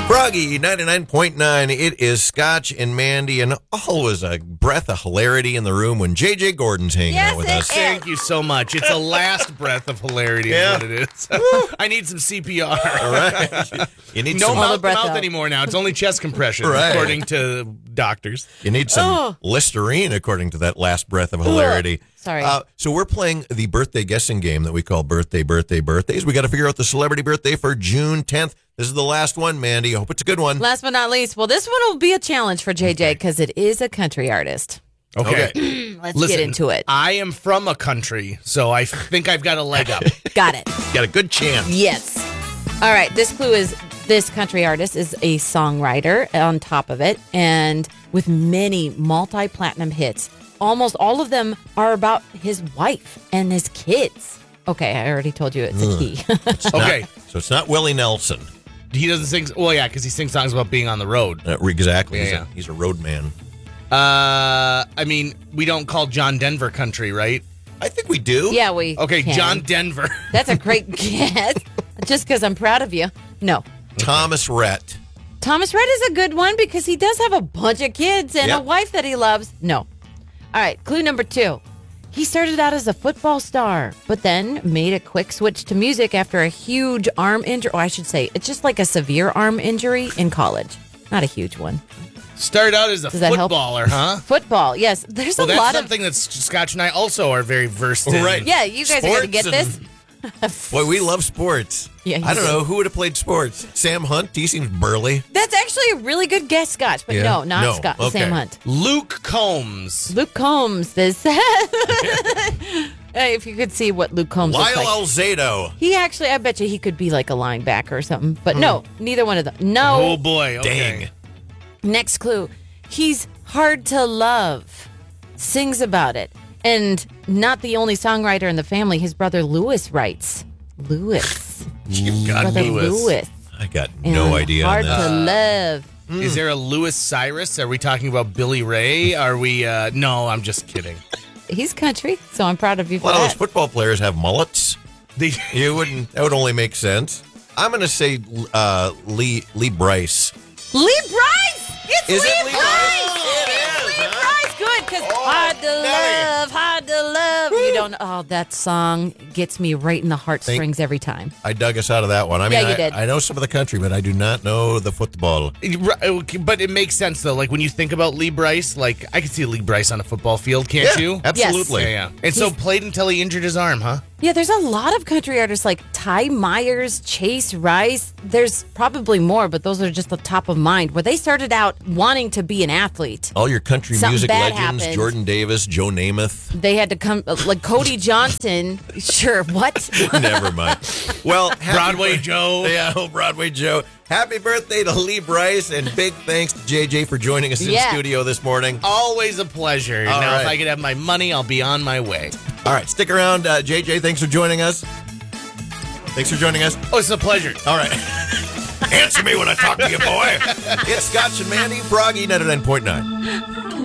Froggy 99.9. It is Scotch and Mandy, and always a breath of hilarity in the room when JJ Gordon's hanging out with us. Thank you so much. It's a last breath of hilarity is what it is. I need some CPR. All right. You need No some mouth anymore now. It's only chest compression, Right. according to doctors. You need some Listerine, according to that last breath of hilarity. Sorry. So we're playing the birthday guessing game that we call Birthdays. We got to figure out the celebrity birthday for June 10th. This is the last one, Mandy. I hope it's a good one. Last but not least, well, this one will be a challenge for JJ because it is a country artist. Okay. Let's get into it. I am from a country, so I think I've got a leg up. Got it. Got a good chance. Yes. All right. This clue is this country artist is a songwriter on top of it, and with many multi-platinum hits. Almost all of them are about his wife and his kids. Okay, I already told you it's a key. Okay. So it's not Willie Nelson. He doesn't sing. Well, yeah, because he sings songs about being on the road. Exactly. Yeah. He's a road man. I mean, we don't call John Denver country, right? I think we do. Yeah, we Okay, can. John Denver. That's a great guess. Just because I'm proud of you. No. Thomas Rhett. Thomas Rhett is a good one because he does have a bunch of kids and a wife that he loves. No. All right, clue number 2. He started out as a football star, but then made a quick switch to music after a huge arm injury. Oh, I should say, it's just like a severe arm injury in college. Not a huge one. Started out as a Does that help? footballer, huh? Football, yes. There's Well, a that's lot something that Scotch and I also are very versed in. Right. Yeah, you guys are going to get Sports this. Boy, we love sports. Yeah, I don't know. Who would have played sports? Sam Hunt? He seems burly. That's actually a really good guess, Scotch, but no, not Scott. Okay. Sam Hunt. Luke Combs. Luke Combs. This. Hey, if you could see what Luke Combs looks Lyle like. Alzado. He actually, I bet you he could be like a linebacker or something. But no, neither one of them. No. Oh, boy. Okay. Dang. Next clue. He's hard to love. Sings about it. And not the only songwriter in the family. His brother Lewis writes. Lewis. You got Brother Lewis. I got And no idea on Hard this. to love. Is there a Louis Cyrus? Are we talking about Billy Ray? Are we? No, I'm just kidding. He's country, so I'm proud of you A for lot of those that. football players have mullets. They, That would only make sense. I'm going to say Lee Bryce. Lee Bryce! It's Is Lee it Lee Bryce! Bryce? It It's is, Lee huh? Bryce! Good, because hard to love. You don't. Oh, that song gets me right in the heartstrings every time. I dug us out of that one. I mean, Yeah, you did. I know some of the country, but I do not know the football. but it makes sense though. Like when you think about Lee Bryce, like I can see Lee Bryce on a football field, can't you? Absolutely. Yeah. And so played until he injured his arm, huh? Yeah, there's a lot of country artists like Ty Myers, Chase Rice. There's probably more, but those are just the top of mind. Where they started out wanting to be an athlete. All your country Something music bad legends, happened. Jordan Davis, Joe Namath. They had to come, like Cody Johnson. Sure, what? Never mind. Well, Broadway Joe. Yeah, Broadway Joe. Happy birthday to Lee Bryce, and big thanks to JJ for joining us in studio this morning. Always a pleasure. All now, right. if I could have my money, I'll be on my way. All right, stick around. JJ, thanks for joining us. Thanks for joining us. Oh, it's a pleasure. All right. Answer me when I talk to you, boy. It's Scotch and Mandy, Froggy 99.9.